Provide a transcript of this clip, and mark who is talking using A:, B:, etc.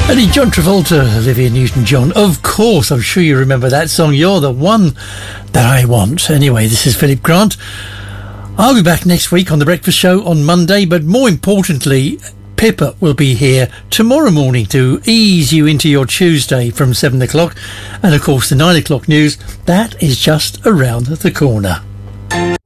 A: Eddie John Travolta, Olivia Newton-John. Of course, I'm sure you remember that song. You're the one that I want. Anyway, this is Philip Grant. I'll be back next week on The Breakfast Show on Monday, but more importantly, Pippa will be here tomorrow morning to ease you into your Tuesday from 7 o'clock. And of course, the 9 o'clock news, that is just around the corner.